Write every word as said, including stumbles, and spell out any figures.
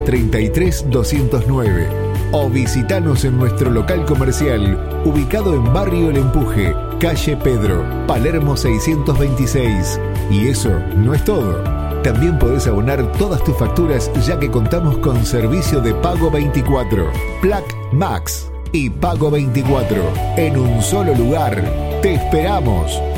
treinta y tres doscientos nueve o visitanos en nuestro local comercial ubicado en Barrio El Empuje, calle Pedro, Palermo seiscientos veintiséis. Y eso no es todo. También podés abonar todas tus facturas ya que contamos con servicio de Pago veinticuatro, Plac Max y Pago veinticuatro en un solo lugar. ¡Te esperamos!